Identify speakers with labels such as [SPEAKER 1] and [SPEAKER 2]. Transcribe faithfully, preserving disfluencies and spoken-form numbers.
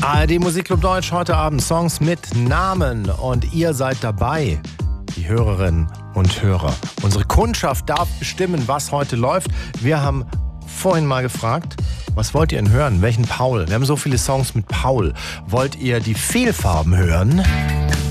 [SPEAKER 1] A R D Musikclub Deutsch, heute Abend Songs mit Namen und ihr seid dabei, die Hörerinnen und Hörer. Unsere Kundschaft darf bestimmen, was heute läuft. Wir haben vorhin mal gefragt, was wollt ihr denn hören? Welchen Paul? Wir haben so viele Songs mit Paul. Wollt ihr die Fehlfarben hören?